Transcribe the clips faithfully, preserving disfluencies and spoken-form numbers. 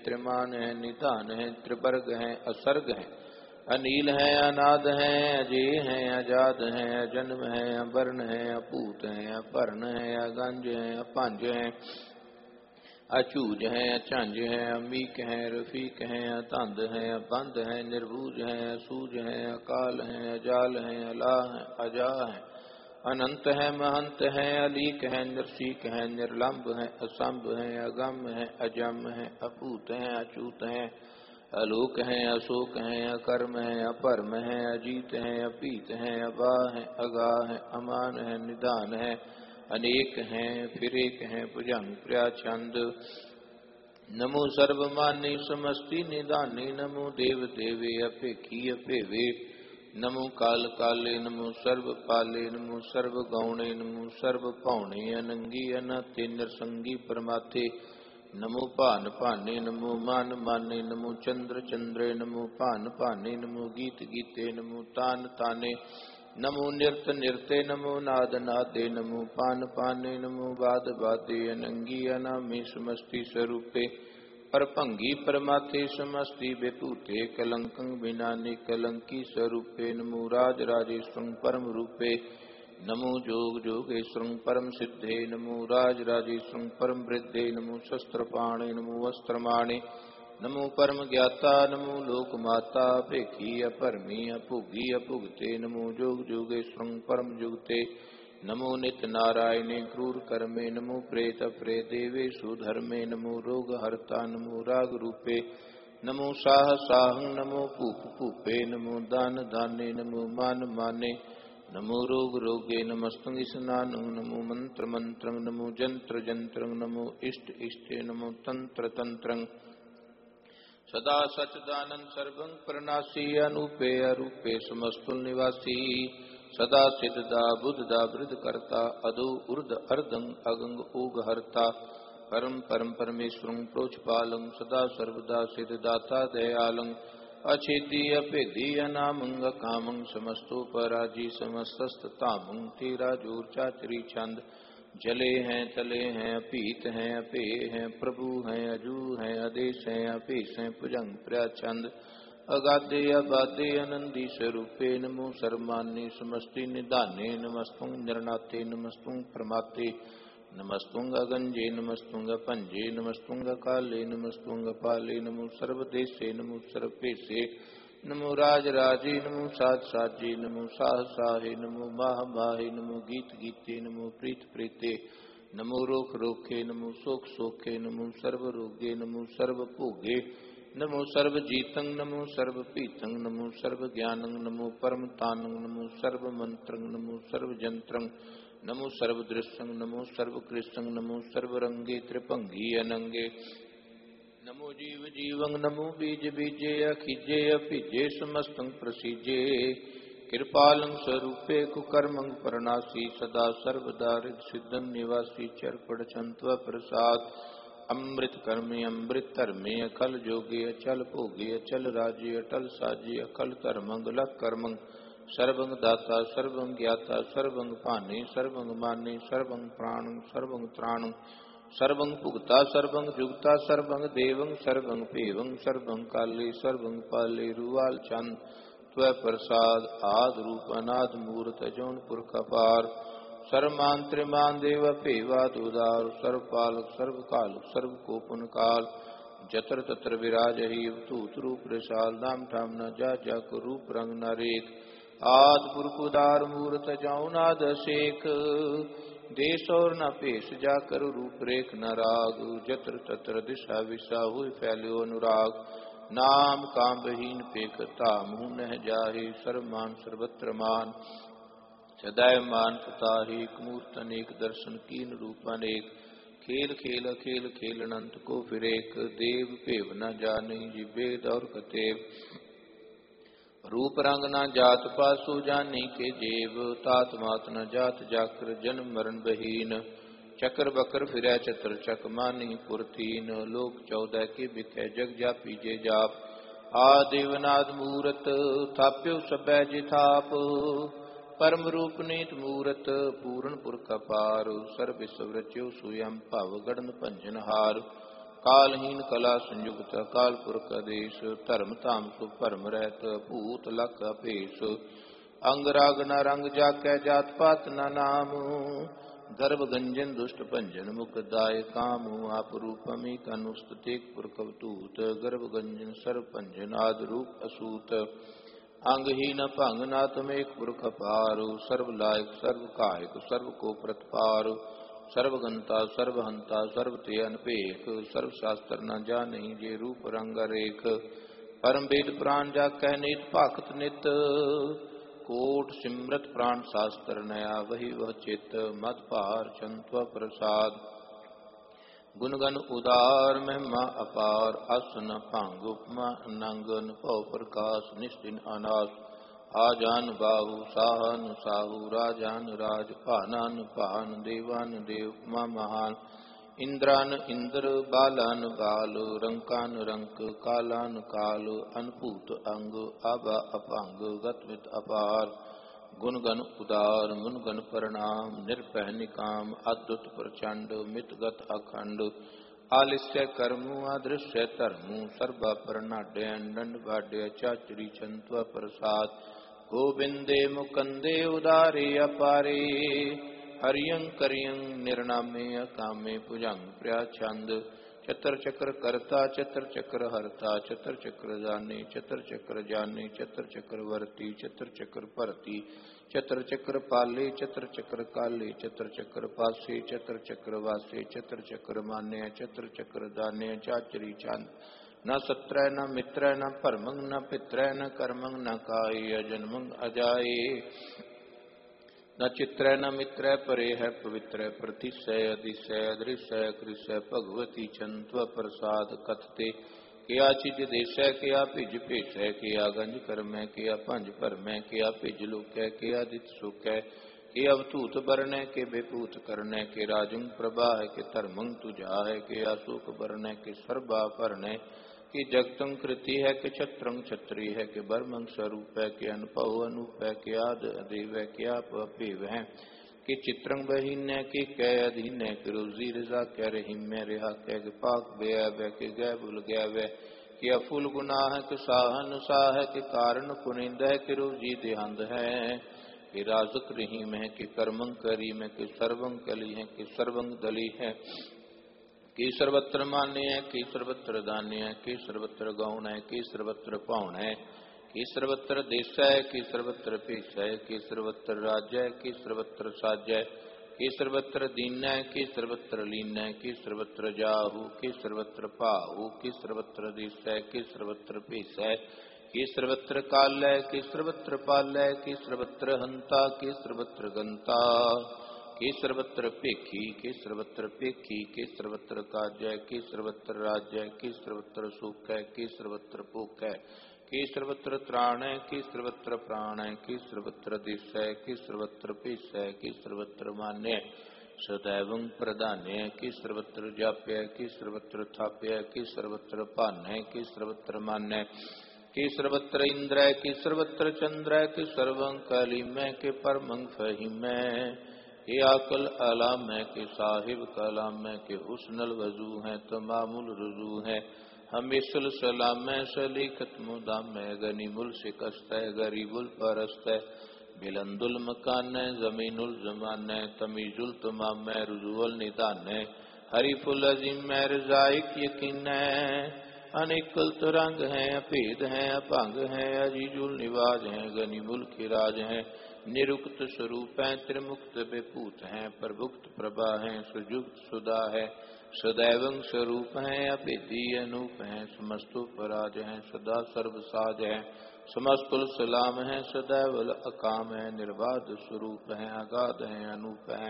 त्रिमान है, निधान है, त्रिवर्ग है, असर्ग है, अनील है, अनाद है, अजय है, अजाद है, अजन्म है, अवर्ण है, अपूत है, अपर्ण है, अगंज है, अपांज है, अचूज है, अचंज है, अमीक है, रफीक है, अतंद है, अबंध है, निर्भुज है, असूज है, अकाल है, अजाल है, अला है, अजा है, अनंत है, महंत है, अलीक है, निर्शीक है, निर्लंब है, असंभ है, अगम है, अजम है, अपूत है, अचूत है, अलोक है, अशोक है, अकर्म है, अपरम है, अजीत है, अपीत है, अबा है, अगा है, अमान है, निदान है, अनेक हैं, फिर एक हैं, भुजंग प्रचंड। नमो सर्वमान्य समस्ति निदाने, नमो देव देवे अपेखी अपेवे, नमो काल काले, नमो सर्व पाले, नमो सर्व गौणे, नमो सर्व पौणे, अनंगी अनते नरसंगी परमाथे, नमो पान पाने, नमो मान माने, नमो चंद्र चंद्रे, नमो पान पाने, नमो गीत गीते, नमो तान ताने, नमो नृत्य नृत्य, नमो नाद नादे, नमो पान पाने, नमो वाद वादे, अनंगी अनामी समस्ति स्वरूपे, परभंगी परमाथे समस्ति विभूते, कलंकं विनानि कलंकी स्वरूपे, नमो राज राजेश्वरं परम रूपे, नमो जोग जोगेश्वरं परम सिद्धे, नमो राज राजेश्वरं परम वृद्धे, नमो शस्त्रपाणे, नमो वस्त्रमाणे, नमो परम ज्ञाता, नमो लोक माता, भेखी अपरमी अभुगी अभुगते, नमो जोग जोगेश्वरं परम जुगते, नमो नित्य नारायणे क्रूर कर्मे, नमो प्रेत प्रेत देवेशु धर्मे, नमो रोग हर्ता, नमो राग रूपे, नमो साह साहं, नमो पूप पूपे, नमो दान दाने, नमो मान माने, नमो रोग रोगे, नमस्तंग स्नानं, नमो मंत्र मंत्रं, नमो जंत्र जंत्रं, नमो इष्ट इष्टे, नमो तंत्र तंत्रं, सदा सच्चिदानंद सर्वं प्रणासी, अनूपे अरूपे समस्तुल निवासी, सदा सिद्धदा बुद्धदा वृद्ध करता, अदो ऊर्ध अर्धं अगंग ओग हरता, परम परम परमेश्वरं प्रोचपालं, सदा सर्वदा सिद्धदाता दयालं, अछेदी अभेदी अनामं अकामं, समस्तोपराजी समस्तस्तामं, तेरा जोर चाचरी छंद, जले हैं तले हैं, अपीत हैं अपे हैं, प्रभु हैं अजू हैं, आदेश हैं अपेश हैं, भुजंग प्रचंड, अगाधे अबाधे अनंदी स्वरूपे, नमो सर्वमान्य समस्ति निदाने, नमस्तुं निर्नाथे, नमस्तुं प्रमाते, नमस्तुं अगंजे, नमस्तुं पंजे, नमस्तुं काले, नमस्तुं पाले, नमो सर्वदेशे, नमो सर्वेशे, नमो राज राजे, नमो साज साजे, नमो साह साहे, नमो माह माहे, नमो गीत गीते, नमो प्रीत प्रीते, नमो रोख रोखे, नमो शोक शोखे, नमो सर्व रोगे, नमो सर्व भोगे, नमो सर्व जीतं, नमो सर्व पीतं, नमो सर्व ज्ञानं, नमो परम तानं, नमो सर्व मंत्रं, नमो सर्व जंत्रं, नमो सर्व दृश्यं, नमो सर्व कृष्णं, नमो सर्व रंगे त्रिभंगी अनंगे, नमो जीव जीवं, नमो बीज बीजे अखिजे अभिजे, समस्तं प्रसीजे, कृपालं स्वरूपे कुकर्मं परनासी, सदा सर्वदा हृदि सिद्धं निवासी, चरपड़ छंत्व प्रसाद, अमृत कर्मे अमृत धर्मे, अखल जोगे अचल भोगे, अचल राजे अटल साजे, अखल धर्मंग लख कर्मं, सर्वं दाता सर्वं ज्ञाता, सर्वं पाने सर्वं माने, सर्वं प्राणं सर्वं त्राणं, सर्वं भुगता सर्वं जुगता, सर्वं देवं सर्वं पेवं, सर्वं काले सर्वं पाले, रुवाल चंद त्वय प्रसाद, आद रूप अनाद मूर्त जौनपुर कपार, सर्वमान त्रिमान देव पेवा दुदार, सर्वपालक सर्वकाल सर्वकोपन काल, जत्र तत्र विराजहि अवधूत रूप रसाल, नाम ठाम न जा जाक रूप रंग न रेख, आद पुरख उदार मूर्त जौनाद शेख, देश और न पेश जाकर रूप रेख न राग, जत्र तत्र दिशा विशा हुई फैल्यो अनुराग, नाम काम बहीन पेखता मुँह न जाहे, सर्वमान सर्वत्र मान, सदैव मान पता एक मूर्त अनेक, दर्शन कीन रूप अनेक, खेल खेल अखेल खेल अनंत को फिर एक, देव पेव न जाने जिवेद और कतेव, रूप रंग न जात पासु जानी के जेव, तात मात न जात जाकर जन्म मरण बहीन, चक्र बकर फिरै चतर चक मानी पुरथीन, लोक चौदह के बिकै जग जापी जे जाप, आदिवनाद मूरत थाप्यो सबै जिथाप, परम रूप नीत मूरत पूर्ण पुरख अपार, सर्व विश्व रच्यो सुयं भव गणन भंजन हार, कालहीन कला संयुक्त काल पुरख आदेश धर्म धाम सुभरम रहत भूत लख अभेस अंग राग न रंग जाकै जात पात न नाम गर्भ गंजन दुष्ट भंजन मुख दाय काम आप रूपमी कनुस्तुतिक पुरखवतूत गर्भ गंजन सर्व भंजन आद रूप असूत अंगहीन भंग नातमेक पुरख पार सर्व लायक सर्व कायक सर्व को प्रतपार सर्वगंता सर्वहंता सर्व ते अनपेख सर्व शास्त्र न जानि जे रूप रंग रेख परम वेद प्राण जा कह नित भाखत नित कोट सिमरत प्राण शास्त्र नया वही वह चित मत भार चंत्व प्रसाद गुणगन उदार महिमा अपार असन भंग उपमा नंगन भव प्रकाश निस्दिन अनास आजान बाहु साहन साहु राजान राज भानान भान देवान देव मा महान इंद्रान इंद्र बालान बाल रंकान रंक कालान काल अनभूत अंग आबा अपंग गतवित अपार गुणगन उदार मुनगन प्रणाम निर्भय निकाम अद्भुत प्रचंड मितगत अखंड आलिस्य कर्मु अदृश्य धर्मु सर्वा प्रनाड्य दंड बाड्य चाचरी चंत्व प्रसाद गोविंदे मुकंदे उदारे अपारे हरियं करियं निर्नामे अकामे भुजंग प्रयाछंद चतर चक्र कर्ता चतर चक्र हरता चतर चक्र जाने चतर चक्र जाने चतर चक्र वर्ती चतर चक्र परती चतर चक्र पाले चतर चक्र काले चतर चक्र पासे चतर चक्र वासे चतर चक्र मान्य चतर चक्र दान्य चाचरी चांद न सत्र न मित्र न परमंग न पित्र न कर्मंग न काय अजन्मंग अजाये न चित्र न मित्र परे है पवित्र प्रतिशय अधिशय अदृश्य कृष्य भगवती चंत्व प्रसाद कथते किया चिज देश किया भिज भेष किया गंज कर्म किया पंज भरम किया भिज लुक किया दित सुख के अवधूत वर्ण के बेपूत करने के राजुंग प्रभा है के धर्मंग तुझा है के असुख वर्ण के सर्वा भरने कि जगतंग कृति है कि छत्रंग छत्री है कि बर्मंग स्वरूप है कि अनुभव अनूप है कि आद अदेव है कि आप अपेव है कि चित्रंग बहीन है कि कै अधीन है कि रोजी रजा कह रही मैं रिहा कह कि पाक बेअब है कि गै बुल गैब है कि अफुल गुनाह है कि साहन साह है कि कारण कुनिंद है कि रोजी देहंद है कि राजक रहीम है कि कर्मंग करीम है कि सर्वंग कली है कि सर्वंग दली है कि सर्वत्र मान्य है कि सर्वत्र दान्य है कि सर्वत्र गौण है कि सर्वत्र पौन है कि सर्वत्र देश है कि सर्वत्र पेश है कि सर्वत्र राज्य है कि सर्वत्र साज्य है कि सर्वत्र दीन है कि सर्वत्र लीन है कि सर्वत्र जाहु कि सर्वत्र पाहु कि सर्वत्र देश है कि सर्वत्र पेश है कि सर्वत्र काल है कि सर्वत्र पाल है कि सर्वत्र हंता कि सर्वत्र गंता कि सर्वत्र पेखी कि सर्वत्र पेखी कि सर्वत्र काज है कि सर्वत्र राज्य है कि सर्वत्र सुख है कि सर्वत्र भूख है कि सर्वत्र त्राण है कि सर्वत्र प्राण है कि सर्वत्र दिश है कि सर्वत्र पेश है कि सर्वत्र मान्य सदैवं प्रदान्य है कि सर्वत्र जाप्य है कि सर्वत्र थाप्य है कि सर्वत्र पान है कि सर्वत्र मान्य कि सर्वत्र इंद्र है कि सर्वत्र चंद्र है कि सर्वं कलिम है कि परमं फहिम है कि आकल अलाम है कि साहिब कलाम है कि हुस्नल वजू है तमामुल रुजू है हमेशल सलाम है सलीखत मुदाम है गनीमुल शिकस्त है गरीबुल परस्त है बिलंदुल मकान है जमीनुल जमान है तमीजुल तमाम है रुजुअल निदान है हरीफुल अजीम है रजाइक यकीन है अनेकल तरंग है अभेद है अभंग है अजीजुल निवाज है गनीमुल खिराज है निरुक्त स्वरूप है त्रिमुक्त विभूत है प्रभुक्त प्रभा है सुजुक्त सुधा है सदैवं स्वरूप है अभेदी अनूप है समस्तु पराज है सदा सर्वसाज है समस्तुल सलाम है सदैवल अकाम है निर्बाध स्वरूप है अगाध है अनूप है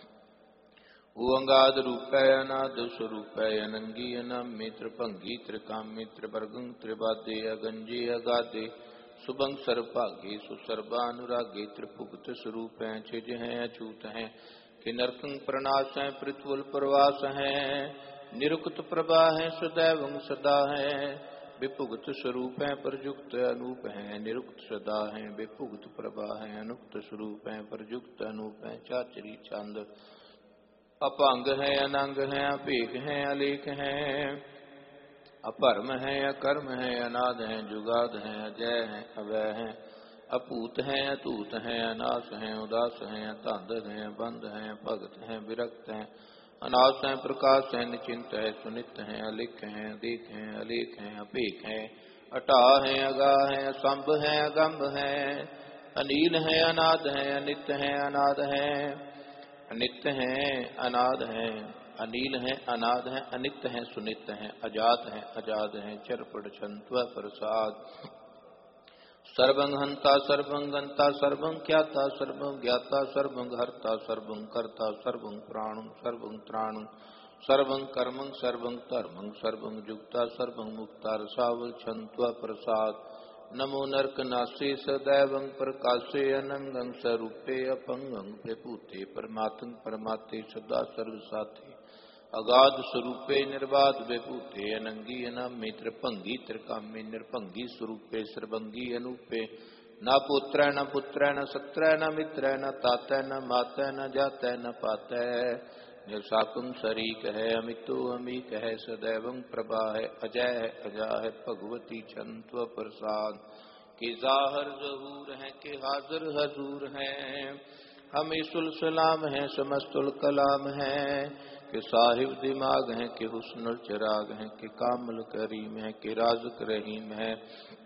अंगाद रूप है अनाद स्वरूप है अनंगी अनम मित्र भंगी त्रिकामी त्रिवर्गं त्रिबादे अगंजे अगाधे सुबंग सर्वभागे सुसर्वानुरागे त्रिपुक्त स्वरूप है छिज है अछूत है कि नरकंग प्रणाश है पृथ्वल प्रवास है निरुक्त प्रभा है सदैवं सदा है विपुक्त स्वरूप है प्रयुक्त अनूप है निरुक्त सदा है विपुक्त प्रभा है अनुक्त स्वरूप है प्रयुक्त अनूप है चाचरी चांद अपंग है अनंग है अभेक है अलेख है, अपरम है अकर्म है अनाद है जुगाद है अजय है अवय है, अपूत है अतूत है अनास है उदास है अतंद है बंद है भगत है विरक्त है, अनास है प्रकाश है निचिंत है सुनित है अलिख है अदेख है अलेख है अपेख है, अटा है अगा है असंभ है अगंभ है, अनील है अनाद है अनित्य है अनाद है, अनित्य है अनाद है अनील है अनाद है अनित्य है सुनित्य है अजात है अजाद है चरपट छंत्व प्रसाद, सर्वं हंता सर्वं गंता सर्वं ख्याता सर्वं ज्ञाता सर्वं हर्ता सर्वं कर्ता सर्वं प्राणं सर्वं त्राणं सर्वं कर्मं सर्वं धर्मं सर्वं जुक्ता सर्वं मुक्ता रसावल छंत्व प्रसाद, नमो नरकनासे सदैवं प्रकाशे अनंगं स्वरूपे अपंगं विभूते परमात्म परमाते सदा सर्वसाथे, अगाध स्वरूपे निर्बाध विभूते अनंगी अनामे त्रिभंगी त्रिकामे निर्भंगी स्वरूपे सर्वंगी अनूपे, न पुत्र न पुत्र न सत्र न मित्र न तात न मात न जात न पात, निर्साकुं शरीक है अमितो अमीक है सदैवं प्रभा है अजय है अजा है भगवती छंत्व प्रसाद, के जाहर जहूर है के हाजिर हजूर है, हमें सुलसलाम है समस्तुल कलाम है, के साहिब दिमाग है के हुस्नुल चिराग है के कामल करीम है के राज़ रहीम है,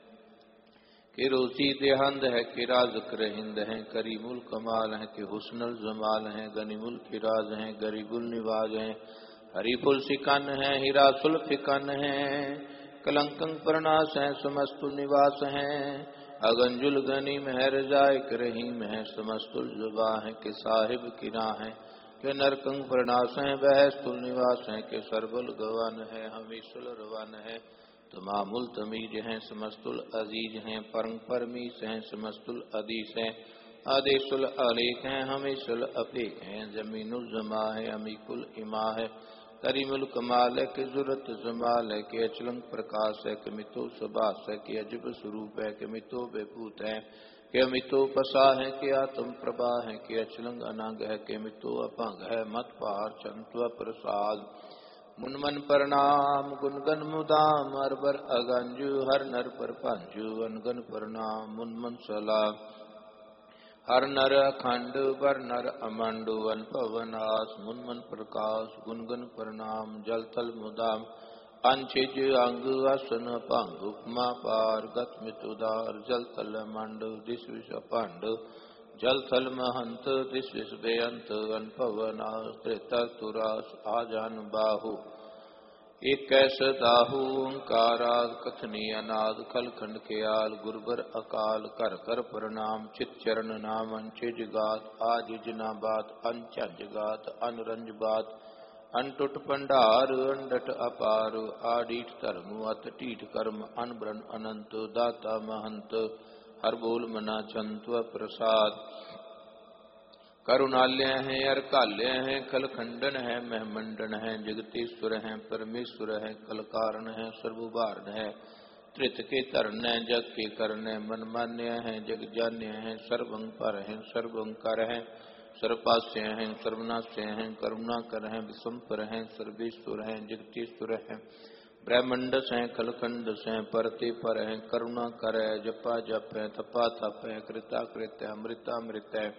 के रोजी देहंद है के राज़ रहिंद है, करीमुल कमाल है के हुस्नुल जमाल है, गनीमुल फिराज है गरीबुल निवाज है, हरीफुल सिकन है हिरासुल फिकन है, कलंकं प्रणाश है समस्तुल निवास है, अगंजुल गनीम है रजाइक रहीम है, समस्तुल जुबा है के साहिब किरा है, के नरकं प्रणाश है बहस्तुल निवास है, के सरबुल गवन है हमीसुल रवन है, तमामुल तमीज हैं समस्तुल अजीज हैं, परम परमीश हैं समस्तुल अदीस हैं, आदेशुल अलेख हैं हमेशुल अपेख हैं, जमीनुल जमा है अमीकुल इमा है, करीमुल कमाल है के जुरत जमाल है, के अचलंग प्रकाश है के मितो सुबास है, के अजब स्वरूप है के मितो बेभूत है, के अमितो पसा है के आत्म प्रभा है, के अचलंग अनंग है के मितो अपंग है, मत पार छंत्व प्रसाद, मुनमन प्रणाम गुनगन मुदाम अरबर अगंजु हर नर पर पंजु, अनगन प्रणाम मुनमन सलाम हर नर अखंड बर नर अमंडु वन पवनास, मुनमन प्रकाश गुनगन प्रणाम जल तल मुदाम, अंचिज अंग आसन भंग उपमा पार गत मित उदार, जल तल मंड दिस विष अखंड जल थल महंत दिस विष बेअंत, अनपवनास त्रेता तुरास आजान बाहु, एक कैस दाहू ओंकाराद कथनी अनाद खलखंड के आल, गुरबर अकाल कर कर प्रणाम चित चरण नाम अंचिज गात, आज जना बात अंचज गात अनरंज बात, अनटुट पंडार अंडट अपार, आडीठ धर्म अत टीठ कर्म अनब्रन अनंत, दाता महंत हर बोल मना छंत्व प्रसाद, करुणालय है अर्कालय है कलखंडन है महमंडन है, जगतीश्वर है परमेश्वर है कलकारण है सर्वभारण है, त्रित के तरण है जग के करण है, मनमान्य है जग जान्य है, सर्वं पर है सर्वं कर है, सर्वपास्य है सर्वनाश्य है, करुणा कर है विषंपर है सर्वेश्वर है जगतीश्वर है, ब्रह्मंडस है कलखंडस है परते पर है, करुणा कर है जपा जप है तपा तप है, कृता कृत है अमृतामृत है,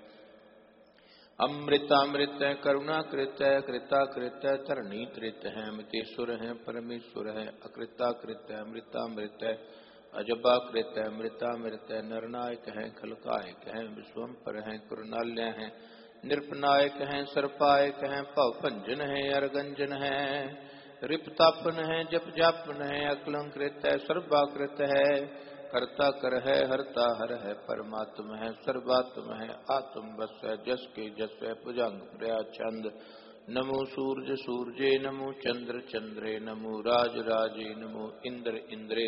अमृतामृत है करुणा कृत है कृता कृत है धरणी त्रित है, अमृतेश्वर है परमेश्वर है अकृता कृत है अमृतामृत है, अजबा कृत है अमृतामृत है, नरनायक है खलकायक है विश्वम्पर है करुणालय है, नृपनायक है सर्पायक है भवभंजन है अरगंजन है, रिपतापन है जप जापन है अकलंकृत है सर्वाकृत है, करता कर है हरता हर है परमात्म है सर्वात्म है आत्म बस है, जस के जस है भुजंग प्रया चंद, नमो सूर्य सूर्ये नमो चंद्र चंद्रे नमो राज राजे नमो इंद्र इंद्रे,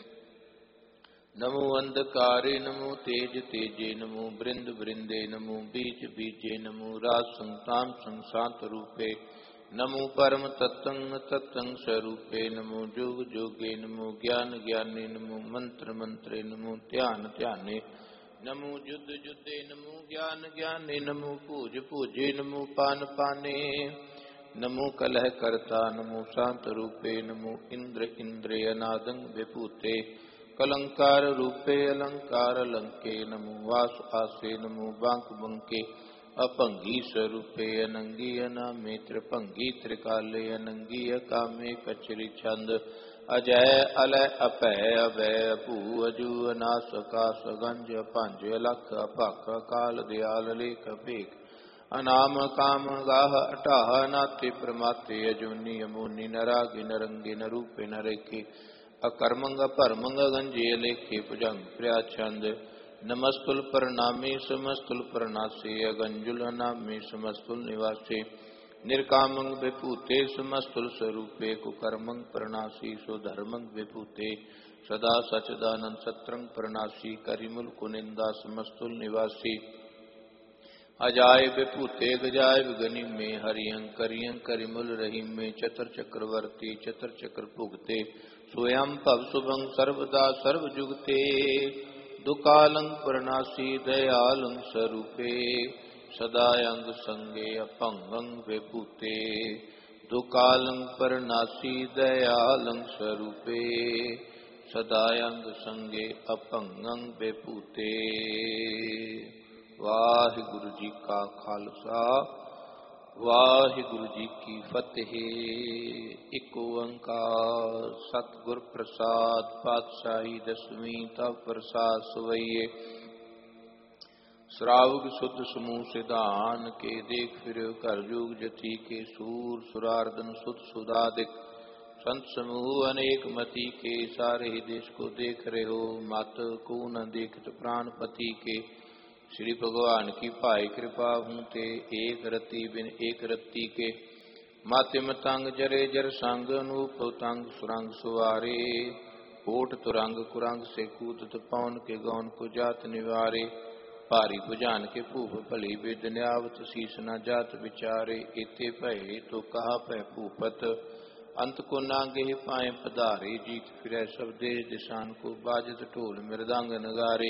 नमो अंधकारे नमो तेज तेजे नमो बृंद बृंदे नमो बीज बीजे नमो राज संतान संसात रूपे, नमो परम तत्तं तत्तं स्वरूपे, नमो जोग जोगे नमो ज्ञान ज्ञाने नमो मंत्र मंत्रे नमो ध्यान ध्याने, नमो युद्ध युद्धे नमो ज्ञान ज्ञाने नमो पूज पूजे नमो पान पाने, नमो कलह कर्ता नमो शांत रूपे नमो इंद्र इंद्रियनादं विभूते कलंकार रूपे अलंकार लंके नमो वास आसे नमो बांक बंके अपंगी स्वरूपे अनंगी अनामे त्रिभंगी त्रिकाले अनंगी अकामे कचरी छंद अजय अलय अपय अभय अपू अजू अनास अकास गंज पंज अलख अपक काल दयाल लेख भेख अनाम काम गाह अटाह नाते प्रमाते अजूनी अमूनी नरागे नरंगे नरूपे नरेखे अकर्मंग परमंग गंजे लेखे भुजंग प्रिया छंद नमस्तुल परनामी समस्तुल परनासे अगंजुल अनामी समस्तुल निवासे निर्कामंग विभूते समस्तुल स्वरूपे कुकर्मंग परनासी सुधर्मंग विभूते सदा सचदानंद सत्रंग परनासी करिमुल कुनिंदा समस्तुल निवासी अजाय विभूते गजाय विगनि में हरियं करियं करिमुल रहीम में चतर चक्रवर्ती चतर चक्र भुगते स्वयं भव शुभं सर्वदा सर्वजुगते दुकालं परनासी दयालं स्वरूपे सदायंग संगे अपंगं विभूते दुकालं परनासी दयालं स्वरूपे सदायंग संगे अपंगं विभूते। वाहिगुरु जी का खालसा वाहिगुरु जी की फतेह। एक ओंकार सतगुर प्रसाद पातशाही दसवीं तव प्रसाद सवैये श्रावक शुद्ध समूह सिधान के देख फिर कर युग जति के सूर सुरार्दन सुध सुधादिक संत समूह अनेक मति के सारे ही देश को देख रहे हो मत को न देखत प्राणपति के श्री भगवान की पाई कृपा हूँ ते एक रति बिन एक रत्ती के माते मतंग जरे जर संग अनूप तंग सुरंग सुवारे कोट तुरंग कुरंग से कूदत पवन के गौन को जात निवारे पारी भुजान के भूप भली विद न्यावत शीस न जात विचारे इते भय तो कहा पै भूपत अंत को नागे पाए पधारे जीत फिरै सब देश दिशान को बाजत ढोल मृदंग नगारे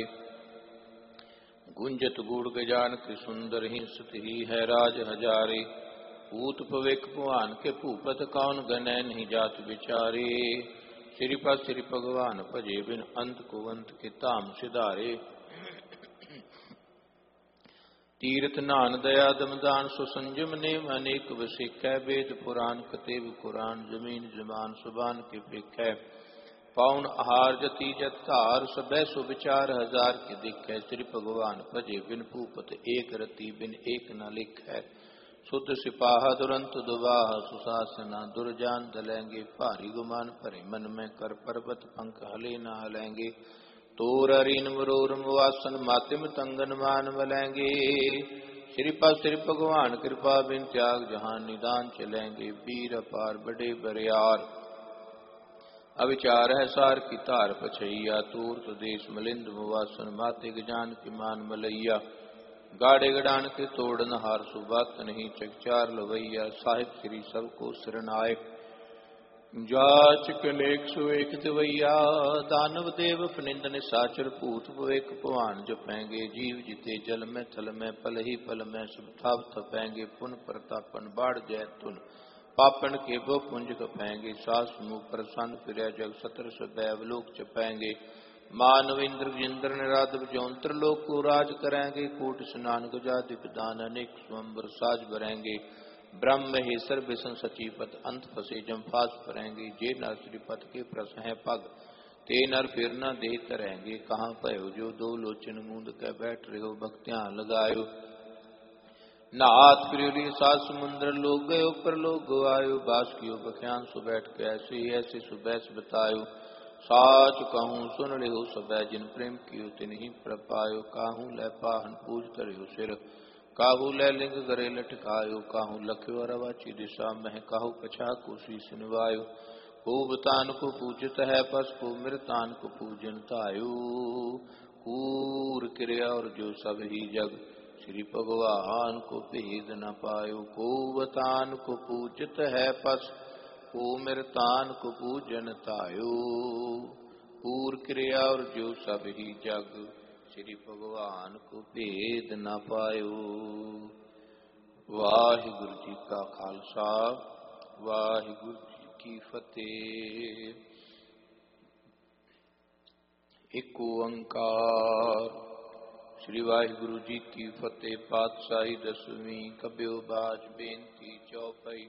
गुंजत गुड़ गजान के सुंदर हिंसत ही है राज हजारे पूत पविक भुआन के भूपत कौन गनय नहीं जात विचारे श्रीपा श्री भगवान भजे बिन अंत को अंत के ताम सिधारे तीर्थ नान दया दमदान सुसंजम नेम अनेक वसिक वेद पुराण कतेब कुरान जमीन जमान सुबान के पिक है पाउन आहार जति जत्कार सबै सुविचार हजार के दिख है श्री भगवान भजे बिन भूपत एक रति बिन एक न लिख है शुद्ध सिपाहा दुरंत दुबाह सुशासना दुर्जान दलेंगे भारी गुमान भरे मन में कर पर्वत पंख हले न हलेंगे तोर अरिन मरोर मुआसन मातिम तंगन मान मलेंगे श्रीपा श्री भगवान कृपा बिन त्याग जहान निदान चलेंगे वीर अपार बड़े बरियार अविचार है सार की तार पछैया तूर्त देश मलिंद मुवासन माते गजान की मान मलैया गाड़े गडान के तोड़न हार सुबात नहीं चकचार लवैया साहिब श्री सबको शरणाय जाच कनेक सुवेक दवैया दानव देव फनिंद निशाचर भूत भवेक भवान जपेंगे जीव जिते जल में थल में पल ही पल में सब थाप थपेंगे पुन प्रतापन बाढ़ जय तुन पापन के वो पुंज कपेंगे सास मुख प्रसन्न फिर जग सतर सदैव लोक चपेंगे मानव इंद्र जिंद्र निराधव जौंत्र लोक को राज करेंगे कूट स्नान गजादिक दान अनेक स्वंबर साज भरेंगे ब्रह्म हे सर्विसन सचीपत अंत फसे जम्फास भरेंगे जे नर श्रीपत के प्रस है पग ते नर फिर न दे करेंगे कहाँ पयो जो दो लोचन मूंद के बैठ रहे हो भक्तियां लगायो नाथ प्रिय सात समुद्र लोग गयो पर लोग गवायो बास कियो बख्यान सु बैठ के ऐसे ही ऐसे सुबैस बतायो साच कहूँ सुन लियो सबै जिन प्रेम कियो तिन ही प्रपायो काहू लै पाहन पूज करियो सिर काहू लै लिंग करे लटकायो काहू लख्यो रवाची दिशा मह काहू पछा को शीस निवायो खूब तान को पूजत है पस को मृतान को पूजन तायो कूर क्रिया और जो सब ही जग श्री भगवान को भेद न पायो को वतान को पूजत है पस को मृतान को पूजन तायो पूर क्रिया और जो सब ही जग श्री भगवान को भेद न पायो। वाहिगुरु जी का खालसा वाहिगुरु जी की फतेह। एक ओंकार श्री वाहिगुरु जी की फतेह। पातशाही दसवीं कब्यो बाज बेनती चौपाई।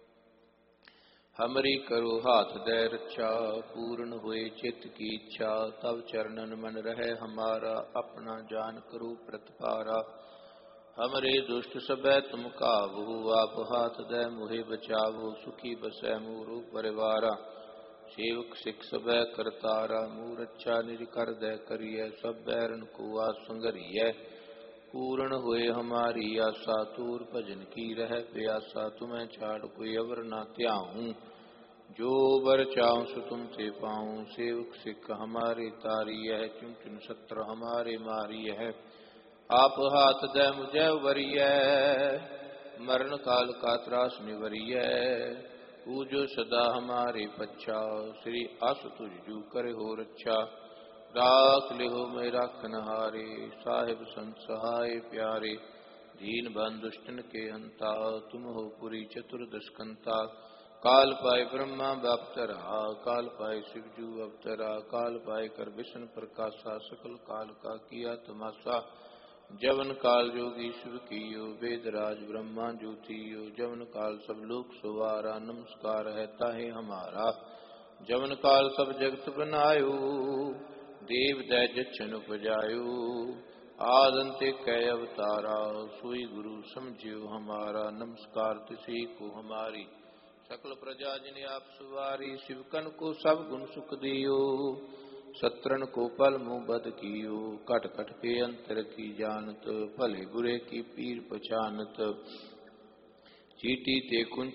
हमरी करो हाथ दे रक्षा पूर्ण हुए चित्त की इच्छा। तब चरणन मन रहे हमारा अपना जान करो प्रतिपारा। हमरे दुष्ट सबै तुम काबू आप हाथ दे मुहे बचावो। सुखी बसै मोरो परिवारा सेवक सिख सबै करतारा। मूर अच्छा निज कर दे करिय सब बैरन को आसंगरिय। पूर्ण हुए हमारी आशा तूर भजन की रह प्यासा। तुम्हें छाड़ कोई अवर ना त्याहूँ जो बर चाहूँ सो तुम ते पाऊँ। सेवक सिख हमारे तारी है चुन चुन सत्र हमारे मारी है। आप हाथ दे मुझे उबरिय मरण काल का त्रास निवरिय। पूजो सदा हमारे पच्छा श्री आस तुझ जू करे हो रक्षा। राख ले हो मैं राखन हारे साहिब संत सहाय प्यारे। दीन बंधु दुष्टन के हंता तुम हो पुरी चतुर्दश कंता। काल पाए ब्रह्मा बापतरा काल पाए शिवजू अवतरा। काल पाए कर विष्णु प्रकाशा सकल काल का किया तमाशा। जवन काल जोगी शिव कियो वेदराज ब्रह्मा ज्योतियो। जवन काल सब लोक सुवारा नमस्कार है ताहे हमारा। जवन काल सब जगत बनायो देव दै जछन उपजायो। आदंते कै अवतारा सोई गुरु समझियो हमारा। नमस्कार तिसी को हमारी सकल प्रजा जिने आप सुवारी। शिवकन को सब गुण सुख दियो सत्रन को पल मुँह बद कियो। कट कट के अंतर की जानत भले बुरे की पीर पहचानत। चीटी ते कुंच